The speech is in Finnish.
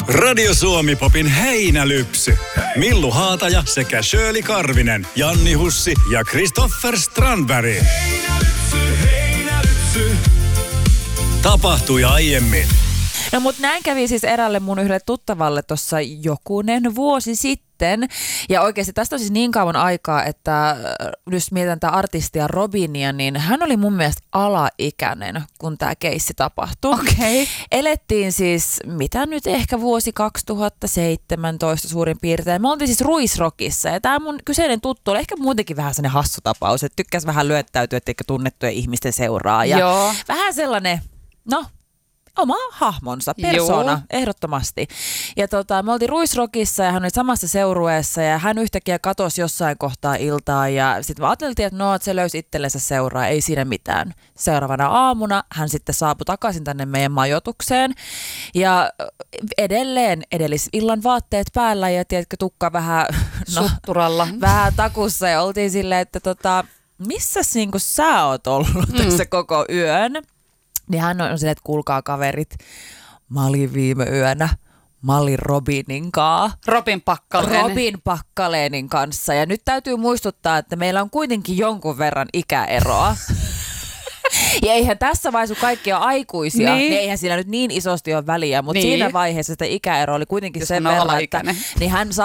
Radio Suomi Popin heinälypsy. Millu Haataja sekä Shirley Karvinen, Janni Hussi ja Christopher Strandberg. Heinälypsy. Tapahtui aiemmin. No mut näin kävi siis eräälle mun yhdelle tuttavalle tuossa jokunen vuosi sitten. Ja oikeasti tästä on siis niin kauan aikaa, että jos mietitään tätä artistia Robinia, niin hän oli mun mielestä alaikäinen, kun tämä keissi tapahtui. Okei. Elettiin siis, mitä nyt ehkä vuosi 2017 suurin piirtein. Me oltiin siis Ruisrockissa ja tämä mun kyseinen tuttu oli ehkä muutenkin vähän sellainen hassu tapaus, että tykkäsi vähän lyöttäytyä, että tunnettujen ihmisten seuraa. Ja Joo. vähän sellainen, oma hahmonsa, persona, Joo. ehdottomasti. Ja me oltiin Ruisrockissa ja hän oli samassa seurueessa ja hän yhtäkkiä katosi jossain kohtaa iltaa ja sitten me ajateltiin, että se löysi itsellensä seuraa, ei siinä mitään. Seuraavana aamuna hän sitten saapui takaisin tänne meidän majoitukseen ja edelleen edellisillan vaatteet päällä ja tiedätkö, tukka vähän sutturalla. Vähän takussa ja oltiin silleen, että missäs niinku sä oot ollut tässä koko yön? Niin hän on silleen, että kuulkaa kaverit, mä olin viime yönä, mä olin Robin Packalénin kanssa. Ja nyt täytyy muistuttaa, että meillä on kuitenkin jonkun verran ikäeroa. Ja eihän tässä vaiheessa, kun kaikki on aikuisia, niin eihän sillä nyt niin isosti ole väliä, mutta siinä vaiheessa sitä ikäero oli kuitenkin sen verran, että niin hän